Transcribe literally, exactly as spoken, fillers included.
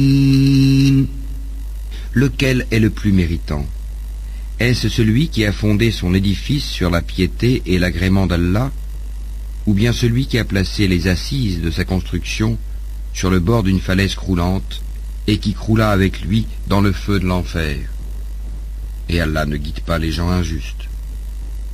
Lequel est le plus méritant? Est-ce celui qui a fondé son édifice sur la piété et l'agrément d'Allah, ou bien celui qui a placé les assises de sa construction sur le bord d'une falaise croulante et qui croula avec lui dans le feu de l'enfer? Et Allah ne guide pas les gens injustes.